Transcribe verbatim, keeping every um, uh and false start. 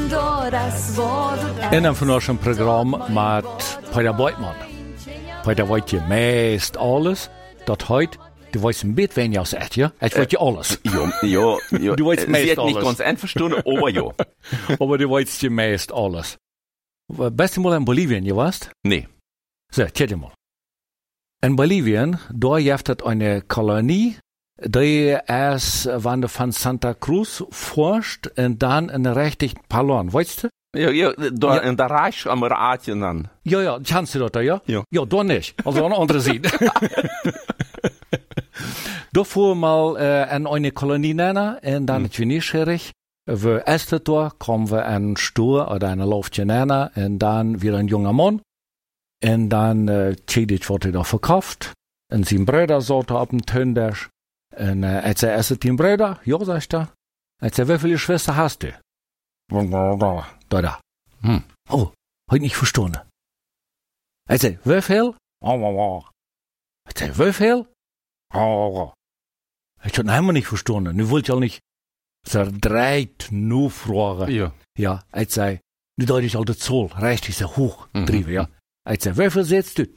In einem von unserem Programm mit Peter Beutmann. Peter weiß ja meist alles, das heute, du weißt ein bisschen weniger als ich, ja? Ich weiß ja alles. Ja, ja, ja. Du weißt meist Sie hat alles. nicht ganz einverstanden, aber ja. Aber du weißt ja meist alles. Bist du mal in Bolivien, ja weißt? Nee. So, tja mal. In Bolivien, da gibt es eine Kolonie, die ist, wenn du von Santa Cruz forscht, und dann in richtig Palon, weißt du? Ja, ja, da Ja. in der Reich am Ratien an. Ja, ja, kennst du das da, ja? Ja. Ja, da nicht. Also an der anderen Seite. Da fuhr mal äh, in eine Kolonie nennen, und dann ist wir neugierig. Wir essen da, kommen wir einen Stuhl oder eine Laufchen nennen, und dann wieder ein junger Mann. Und dann, äh, Tschedisch wurde da verkauft. Und sein Bruder sollte auf dem Töndersch. Und, äh, als er essen den Bruder, ja, sag ich da. Als er, wie viele Schwester hast du? Da, da. Hm. Oh, heute nicht verstanden. Als er, wie viel? Als er, wie viel? Ich hab einmal nicht verstanden. Nu wollte ich auch nicht zerdreht nur fragen. Ja. Ja, als er, nu deut ich al de Zoll, recht ist er hoch, Mhm. drieven, ja. Als er, wie viel setzt du?